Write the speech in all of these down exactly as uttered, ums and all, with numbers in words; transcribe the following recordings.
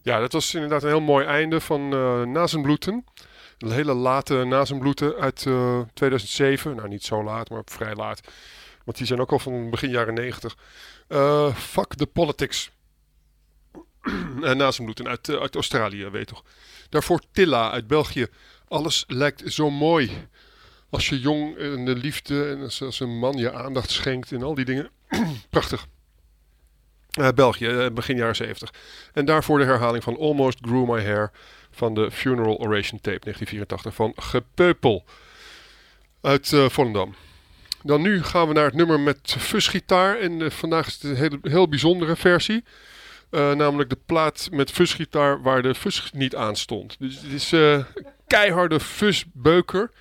Ja, dat was inderdaad een heel mooi einde van uh, Nasenbluten. Een hele late Nasenbluten uit uh, tweeduizend zeven. Nou, niet zo laat, maar vrij laat. Want die zijn ook al van begin jaren negentig. Uh, fuck the politics. uh, Nasenbluten uit, uh, uit Australië, weet je toch. Daarvoor Tilla uit België. Alles lijkt zo mooi. Als je jong en de liefde en als, als een man je aandacht schenkt en al die dingen. Prachtig. Uh, België, uh, begin jaren zeventig. En daarvoor de herhaling van Almost Grew My Hair van de Funeral Oration Tape negentien vierentachtig van Gepeupel uit uh, Volendam. Dan nu gaan we naar het nummer met fuzgitaar. En uh, vandaag is het een hele, heel bijzondere versie. Uh, namelijk de plaat met fuzgitaar waar de fuzz niet aan stond. Dus het is uh, keiharde fuzzbeuker.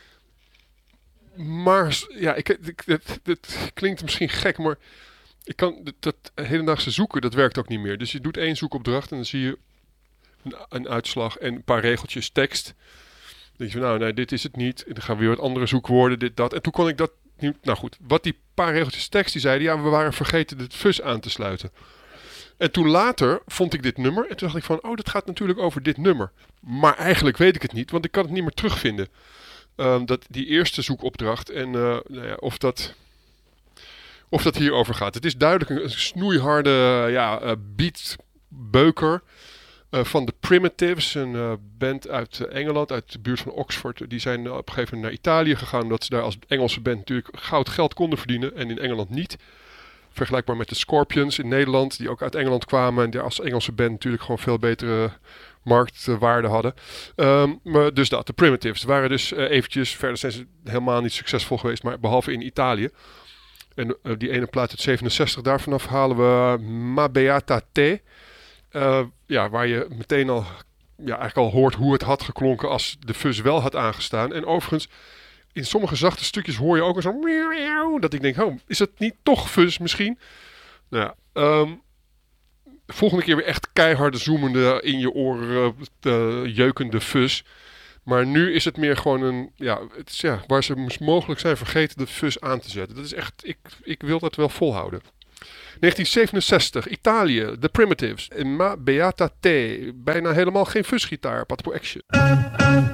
Maar ja, ik, ik, het, het klinkt misschien gek, maar ik kan dat, dat hedendaagse zoeken, dat werkt ook niet meer. Dus je doet één zoekopdracht en dan zie je een, een uitslag en een paar regeltjes tekst. Dan denk je van, nou, nee, dit is het niet. En dan gaan we weer wat andere zoekwoorden, dit, dat. En toen kon ik dat niet. Nou goed, wat die paar regeltjes tekst, die zeiden, ja, we waren vergeten de fuzz aan te sluiten. En toen later vond ik dit nummer en toen dacht ik van, oh, dat gaat natuurlijk over dit nummer. Maar eigenlijk weet ik het niet, want ik kan het niet meer terugvinden. Um, dat, die eerste zoekopdracht en uh, nou ja, of dat... Of dat hierover gaat. Het is duidelijk een snoeiharde ja, uh, beatbeuker uh, van The Primitives. Een uh, band uit Engeland, uit de buurt van Oxford. Die zijn uh, op een gegeven moment naar Italië gegaan. Omdat ze daar als Engelse band natuurlijk goud geld konden verdienen. En in Engeland niet. Vergelijkbaar met de Scorpions in Nederland. Die ook uit Engeland kwamen. En die als Engelse band natuurlijk gewoon veel betere marktwaarde hadden. Um, maar dus dat, The Primitives. Waren dus uh, eventjes, verder zijn ze helemaal niet succesvol geweest. Maar behalve in Italië. En uh, die ene plaat uit zevenenzestig, daar vanaf halen we Ma Beata Te. Uh, ja, waar je meteen al, ja, eigenlijk al hoort hoe het had geklonken als de fuzz wel had aangestaan. En overigens, in sommige zachte stukjes hoor je ook een zo'n... Dat ik denk, oh, is het niet toch fuzz misschien? Nou ja, um, volgende keer weer echt keiharde zoemende, in je oren uh, jeukende fuzz. Maar nu is het meer gewoon een, ja, het is, ja, waar ze mogelijk zijn vergeten de fuzz aan te zetten. Dat is echt, ik, ik wil dat wel volhouden. negentien zevenenzestig, Italië, The Primitives. Ma Beata Te, bijna helemaal geen fuzzgitaar, Pat Pro Action.